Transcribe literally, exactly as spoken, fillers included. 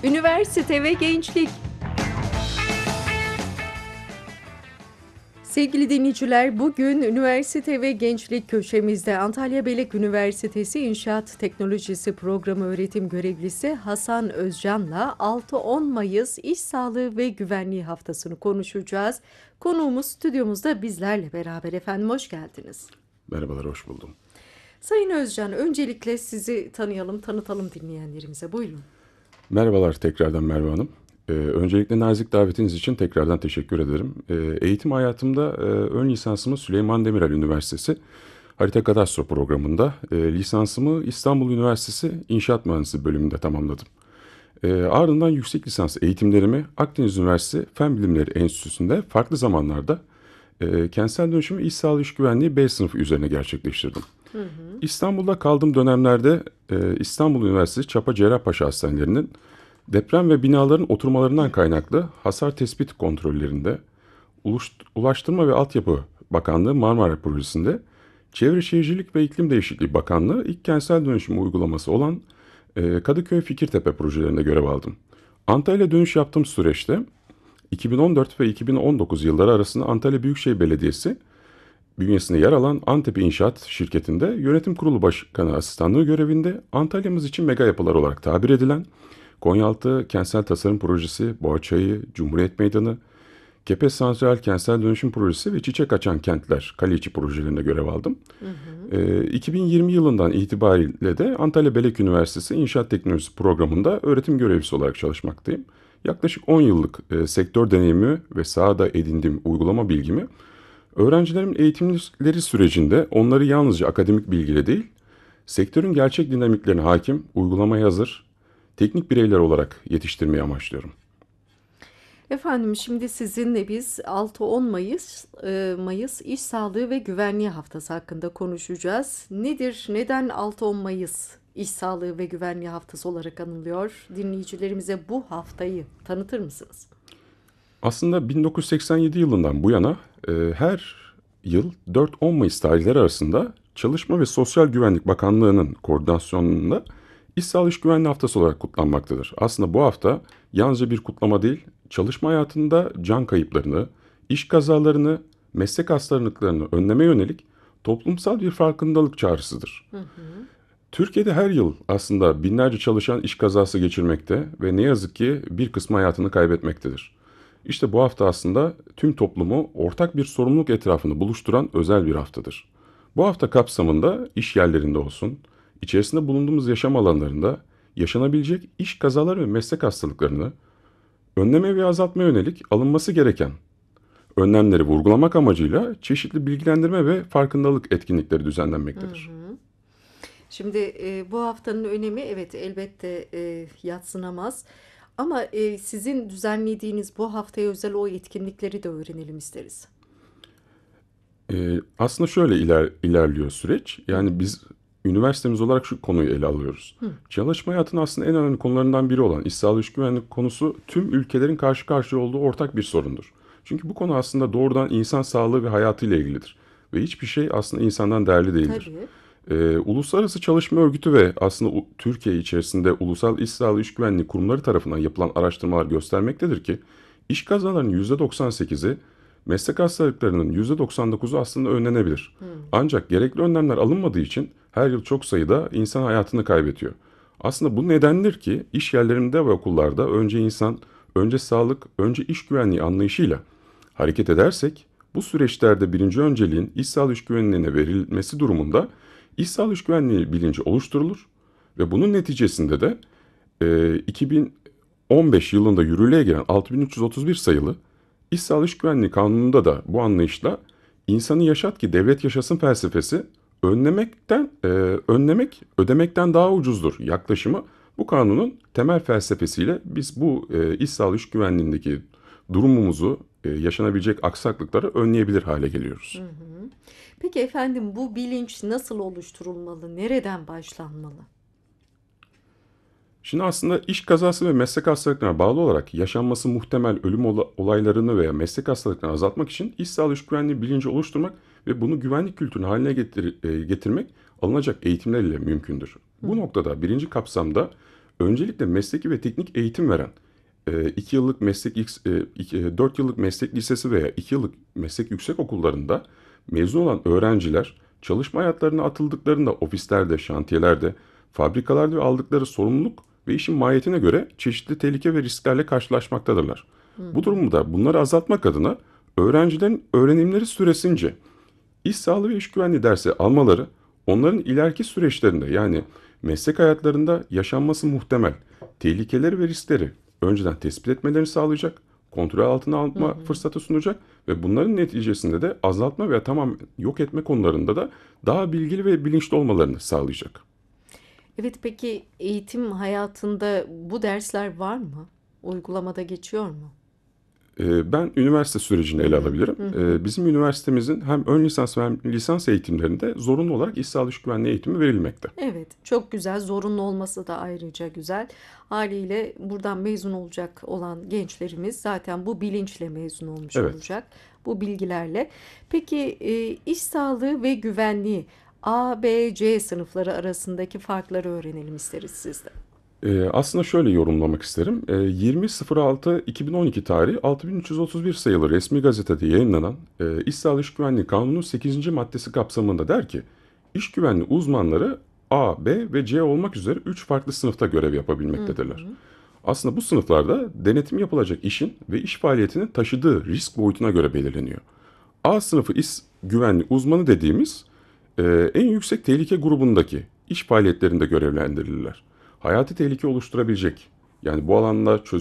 Üniversite ve gençlik. Sevgili dinleyiciler, bugün üniversite ve gençlik köşemizde Antalya Belek Üniversitesi İnşaat Teknolojisi Programı Öğretim Görevlisi Hasan Özcan'la altı on Mayıs İş Sağlığı ve Güvenliği Haftası'nı konuşacağız. Konuğumuz stüdyomuzda bizlerle beraber. Efendim, hoş geldiniz. Merhabalar, hoş buldum. Sayın Özcan, öncelikle sizi tanıyalım, tanıtalım dinleyenlerimize. Buyurun. Merhabalar tekrardan Merve Hanım. Ee, öncelikle nazik davetiniz için tekrardan teşekkür ederim. Ee, eğitim hayatımda e, ön lisansımı Süleyman Demirel Üniversitesi Harita Kadastro programında, e, lisansımı İstanbul Üniversitesi İnşaat Mühendisliği bölümünde tamamladım. E, ardından yüksek lisans eğitimlerimi Akdeniz Üniversitesi Fen Bilimleri Enstitüsü'nde farklı zamanlarda e, kentsel dönüşüm ve iş sağlığı iş güvenliği B sınıfı üzerine gerçekleştirdim. Hı hı. İstanbul'da kaldığım dönemlerde e, İstanbul Üniversitesi Çapa Cerrahpaşa Hastanelerinin deprem ve binaların oturmalarından kaynaklı hasar tespit kontrollerinde, Uluş- Ulaştırma ve Altyapı Bakanlığı Marmara Projesi'nde, Çevre Şehircilik ve İklim Değişikliği Bakanlığı ilk kentsel dönüşüm uygulaması olan e, Kadıköy Fikirtepe projelerinde görev aldım. Antalya dönüş yaptığım süreçte iki bin on dört ve iki bin on dokuz yılları arasında Antalya Büyükşehir Belediyesi bünyesinde yer alan Antep İnşaat şirketinde yönetim kurulu başkanı asistanlığı görevinde Antalya'mız için mega yapılar olarak tabir edilen Konyaaltı Kentsel Tasarım Projesi, Boğaçayı, Cumhuriyet Meydanı, Kepez Santral Kentsel Dönüşüm Projesi ve Çiçek Açan Kentler Kaleiçi projelerinde görev aldım. Hı hı. Ee, iki bin yirmi yılından itibariyle de Antalya Belek Üniversitesi İnşaat Teknolojisi Programı'nda öğretim görevlisi olarak çalışmaktayım. Yaklaşık on yıllık e, sektör deneyimi ve sahada edindiğim uygulama bilgimi öğrencilerimin eğitimleri sürecinde onları yalnızca akademik bilgiyle değil, sektörün gerçek dinamiklerine hakim, uygulamaya hazır, teknik bireyler olarak yetiştirmeyi amaçlıyorum. Efendim, şimdi sizinle biz altı on Mayıs e, Mayıs İş Sağlığı ve Güvenliği Haftası hakkında konuşacağız. Nedir, neden altı on Mayıs İş Sağlığı ve Güvenliği Haftası olarak anılıyor? Dinleyicilerimize bu haftayı tanıtır mısınız? Aslında bin dokuz yüz seksen yedi yılından bu yana e, her yıl dört on Mayıs tarihleri arasında Çalışma ve Sosyal Güvenlik Bakanlığı'nın koordinasyonunda İş Sağlığı İş Güvenliği Haftası olarak kutlanmaktadır. Aslında bu hafta yalnızca bir kutlama değil, çalışma hayatında can kayıplarını, iş kazalarını, meslek hastalıklarını önleme yönelik toplumsal bir farkındalık çağrısıdır. Hı hı. Türkiye'de her yıl aslında binlerce çalışan iş kazası geçirmekte ve ne yazık ki bir kısmı hayatını kaybetmektedir. İşte bu hafta aslında tüm toplumu ortak bir sorumluluk etrafında buluşturan özel bir haftadır. Bu hafta kapsamında iş yerlerinde olsun, içerisinde bulunduğumuz yaşam alanlarında yaşanabilecek iş kazaları ve meslek hastalıklarını önleme ve azaltma yönelik alınması gereken önlemleri vurgulamak amacıyla çeşitli bilgilendirme ve farkındalık etkinlikleri Hı düzenlenmektedir. hı. Şimdi e, bu haftanın önemi, evet, elbette e, yadsınamaz. Ama e, sizin düzenlediğiniz bu haftaya özel o etkinlikleri de öğrenelim isteriz. Ee, aslında şöyle iler, ilerliyor süreç. Hı Yani hı. biz üniversitemiz olarak şu konuyu ele alıyoruz. Hı. Çalışma hayatının aslında en önemli konularından biri olan iş sağlığı iş güvenlik konusu tüm ülkelerin karşı karşıya olduğu ortak bir sorundur. Çünkü bu konu aslında doğrudan insan sağlığı ve hayatıyla ilgilidir. Ve hiçbir şey aslında insandan değerli değildir. Tabii. Ee, Uluslararası Çalışma Örgütü ve aslında u- Türkiye içerisinde ulusal iş sağlığı iş güvenliği kurumları tarafından yapılan araştırmalar göstermektedir ki iş kazalarının yüzde doksan sekizi, meslek hastalıklarının yüzde doksan dokuzu aslında önlenebilir. Hı. Ancak gerekli önlemler alınmadığı için her yıl çok sayıda insan hayatını kaybediyor. Aslında bu nedendir ki iş yerlerinde ve okullarda önce insan, önce sağlık, önce iş güvenliği anlayışıyla hareket edersek bu süreçlerde birinci önceliğin iş sağlığı iş güvenliğine verilmesi durumunda iş sağlığı iş güvenliği bilinci oluşturulur ve bunun neticesinde de e, iki bin on beş yılında yürürlüğe giren altı bin üç yüz otuz bir sayılı İş Sağlığı İş Güvenliği Kanunu'nda da bu anlayışla insanı yaşat ki devlet yaşasın felsefesi önlemekten e, önlemek ödemekten daha ucuzdur yaklaşımı bu kanunun temel felsefesiyle biz bu e, iş sağlığı iş güvenliğindeki durumumuzu e, yaşanabilecek aksaklıkları önleyebilir hale Hı geliyoruz. hı. Peki efendim, bu bilinç nasıl oluşturulmalı? Nereden başlanmalı? Şimdi aslında iş kazası ve meslek hastalıklarına bağlı olarak yaşanması muhtemel ölüm ola- olaylarını veya meslek hastalıklarını azaltmak için iş sağlığı iş güvenliği bilinci oluşturmak ve bunu güvenlik kültürüne haline getir- e, getirmek alınacak eğitimler ile mümkündür. Hı Bu hı. noktada birinci kapsamda öncelikle mesleki ve teknik eğitim veren iki yıllık meslek, dört yıllık meslek lisesi veya iki yıllık meslek yüksek okullarında mezun olan öğrenciler çalışma hayatlarına atıldıklarında ofislerde, şantiyelerde, fabrikalarda ve aldıkları sorumluluk ve işin mahiyetine göre çeşitli tehlike ve risklerle karşılaşmaktadırlar. Hı. Bu durumda bunları azaltmak adına öğrencilerin öğrenimleri süresince iş sağlığı ve iş güvenliği dersi almaları, onların ileriki süreçlerinde yani meslek hayatlarında yaşanması muhtemel tehlikeleri ve riskleri önceden tespit etmelerini sağlayacak, kontrol altına alma Hı hı. fırsatı sunacak ve bunların neticesinde de azaltma veya tamamen yok etme konularında da daha bilgili ve bilinçli olmalarını sağlayacak. Evet, peki eğitim hayatında bu dersler var mı? Uygulamada geçiyor mu? Ee, Ben üniversite sürecini Hı ele hı. alabilirim. Hı hı. Ee, Bizim üniversitemizin hem ön lisans ve hem lisans eğitimlerinde zorunlu olarak iş sağlığı iş güvenliği eğitimi verilmekte. Evet, çok güzel. Zorunlu olması da ayrıca güzel. Haliyle buradan mezun olacak olan gençlerimiz zaten bu bilinçle mezun olmuş Evet. olacak. Bu bilgilerle. Peki e, iş sağlığı ve güvenliği A, B, C sınıfları arasındaki farkları öğrenelim isteriz sizden. Ee, aslında şöyle yorumlamak isterim. Ee, yirmi altı iki bin on iki tarihi altı bin üç yüz otuz bir sayılı resmi gazetede yayınlanan e, İş Sağlığı İş Güvenliği Kanunu'nun sekizinci maddesi kapsamında der ki, iş güvenliği uzmanları A, B ve C olmak üzere üç farklı sınıfta görev Hı yapabilmektedirler. hı. Aslında bu sınıflarda denetim yapılacak işin ve iş faaliyetinin taşıdığı risk boyutuna göre belirleniyor. A sınıfı iş güvenliği uzmanı dediğimiz e, en yüksek tehlike grubundaki iş faaliyetlerinde görevlendirilirler. Hayati tehlike oluşturabilecek, yani bu alanda çözüm